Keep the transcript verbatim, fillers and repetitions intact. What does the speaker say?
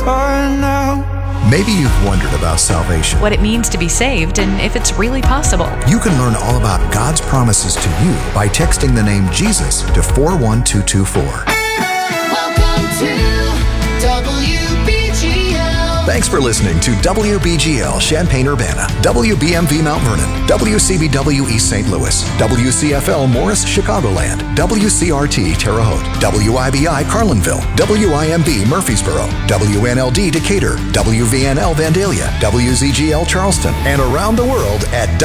apart now. Maybe you've wondered about salvation. What it means to be saved and if it's really possible. You can learn all about God's promises to you by texting the name Jesus to four one two two four. Welcome to W B G L. Thanks for listening to W B G L Champaign-Urbana, W B M V Mount Vernon, W C B W East Saint Louis, W C F L Morris Chicagoland, W C R T Terre Haute, W I B I Carlinville, W I M B Murfreesboro, W N L D Decatur, W V N L Vandalia, W Z G L Charleston, and around the world at